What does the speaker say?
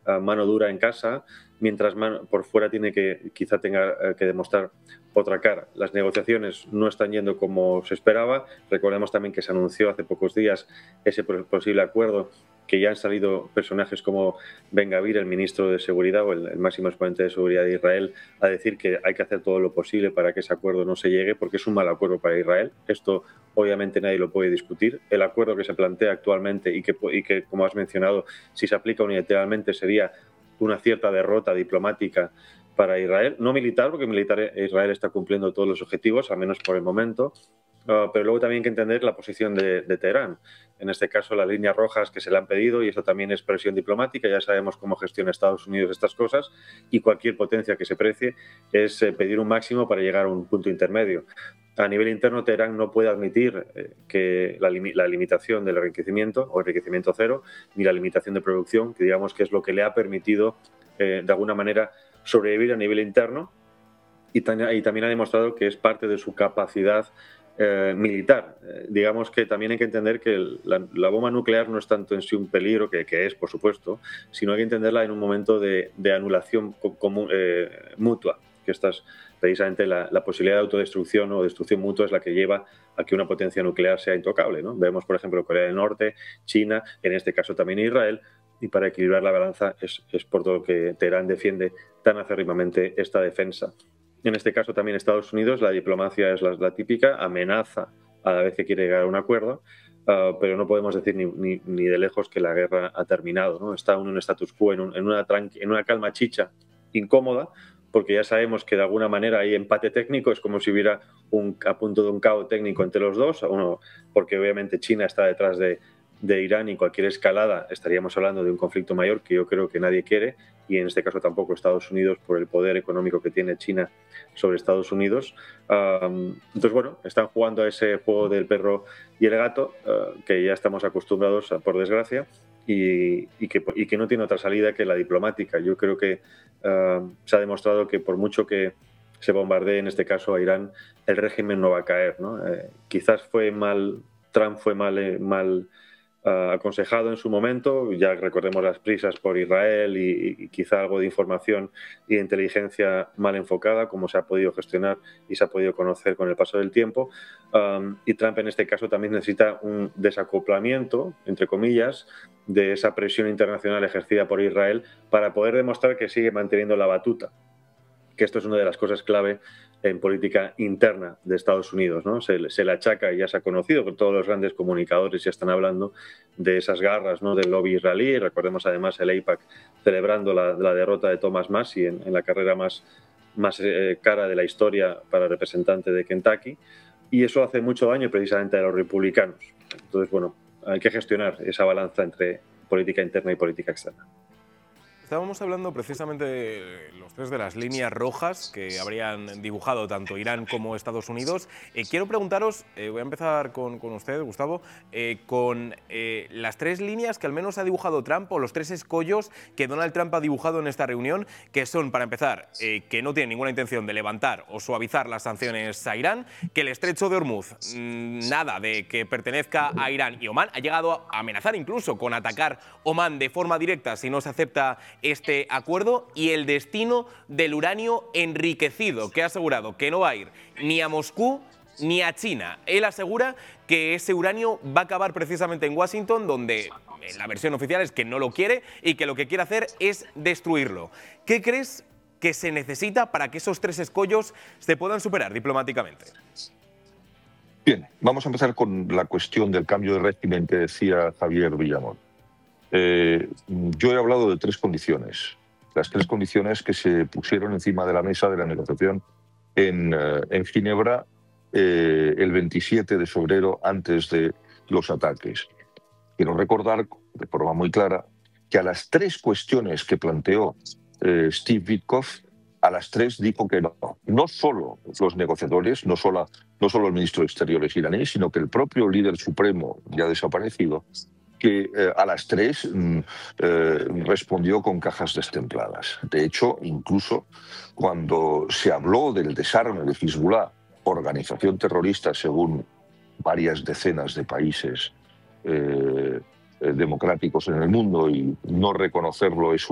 mano dura en casa, mientras por fuera quizá tenga que demostrar otra cara. Las negociaciones no están yendo como se esperaba. Recordemos también que se anunció hace pocos días ese posible acuerdo, que ya han salido personajes como Ben Gvir, el ministro de Seguridad o el máximo exponente de seguridad de Israel, a decir que hay que hacer todo lo posible para que ese acuerdo no se llegue, porque es un mal acuerdo para Israel. Esto obviamente nadie lo puede discutir. El acuerdo que se plantea actualmente y que, como has mencionado, si se aplica unilateralmente sería una cierta derrota diplomática para Israel, no militar, porque militar Israel está cumpliendo todos los objetivos, al menos por el momento, pero luego también hay que entender la posición de Teherán. En este caso, las líneas rojas que se le han pedido, y eso también es presión diplomática. Ya sabemos cómo gestiona Estados Unidos estas cosas, y cualquier potencia que se precie es pedir un máximo para llegar a un punto intermedio. A nivel interno, Teherán no puede admitir que la limitación del enriquecimiento o enriquecimiento cero, ni la limitación de producción, que digamos que es lo que le ha permitido de alguna manera sobrevivir a nivel interno, y también ha demostrado que es parte de su capacidad militar. Digamos que también hay que entender que la bomba nuclear no es tanto en sí un peligro, que es, por supuesto, sino hay que entenderla en un momento de anulación mutua, que precisamente la posibilidad de autodestrucción o destrucción mutua es la que lleva a que una potencia nuclear sea intocable, ¿no? Vemos, por ejemplo, Corea del Norte, China, en este caso también Israel, y para equilibrar la balanza es por todo lo que Teherán defiende tan acérrimamente esta defensa. En este caso también Estados Unidos, la diplomacia es la típica, amenaza a la vez que quiere llegar a un acuerdo, pero no podemos decir ni de lejos que la guerra ha terminado, ¿no? Está en un status quo, en una calma chicha incómoda, porque ya sabemos que de alguna manera hay empate técnico, es como si hubiera a punto de un caos técnico entre los dos, porque obviamente China está detrás de Irán, y cualquier escalada estaríamos hablando de un conflicto mayor que yo creo que nadie quiere, y en este caso tampoco Estados Unidos, por el poder económico que tiene China sobre Estados Unidos. Entonces, bueno, están jugando a ese juego del perro y el gato, que ya estamos acostumbrados por desgracia, y que no tiene otra salida que la diplomática. Yo creo que se ha demostrado que por mucho que se bombardee en este caso a Irán, el régimen no va a caer, ¿no? Quizás Trump fue mal aconsejado en su momento. Ya recordemos las prisas por Israel y quizá algo de información y de inteligencia mal enfocada, como se ha podido gestionar y se ha podido conocer con el paso del tiempo. Y Trump en este caso también necesita un desacoplamiento, entre comillas, de esa presión internacional ejercida por Israel para poder demostrar que sigue manteniendo la batuta, que esto es una de las cosas clave en política interna de Estados Unidos, ¿no? Se le achaca, y ya se ha conocido, que todos los grandes comunicadores ya están hablando de esas garras, ¿no?, del lobby israelí. Recordemos además el AIPAC celebrando la derrota de Thomas Massie en la carrera más cara de la historia para representante de Kentucky, y eso hace mucho daño precisamente a los republicanos. Entonces, bueno, hay que gestionar esa balanza entre política interna y política externa. Estábamos hablando precisamente de los tres de las líneas rojas que habrían dibujado tanto Irán como Estados Unidos. Quiero preguntaros, voy a empezar con usted, Gustavo, con las tres líneas que al menos ha dibujado Trump, o los tres escollos que Donald Trump ha dibujado en esta reunión, que son, para empezar, que no tiene ninguna intención de levantar o suavizar las sanciones a Irán, que el estrecho de Hormuz, nada de que pertenezca a Irán y Omán, ha llegado a amenazar incluso con atacar Omán de forma directa si no se acepta este acuerdo, y el destino del uranio enriquecido, que ha asegurado que no va a ir ni a Moscú ni a China. Él asegura que ese uranio va a acabar precisamente en Washington, donde la versión oficial es que no lo quiere y que lo que quiere hacer es destruirlo. ¿Qué crees que se necesita para que esos tres escollos se puedan superar diplomáticamente? Bien, vamos a empezar con la cuestión del cambio de régimen que decía Javier Villamón. Yo he hablado de tres condiciones, las tres condiciones que se pusieron encima de la mesa de la negociación en Ginebra el 27 de febrero, antes de los ataques. Quiero recordar de forma muy clara que a las tres cuestiones que planteó Steve Witkoff, a las tres dijo que no. No solo los negociadores, no solo el ministro de Exteriores iraní, sino que el propio líder supremo, ya desaparecido, que a las tres respondió con cajas destempladas. De hecho, incluso cuando se habló del desarme de Hezbollah, organización terrorista según varias decenas de países democráticos en el mundo, y no reconocerlo es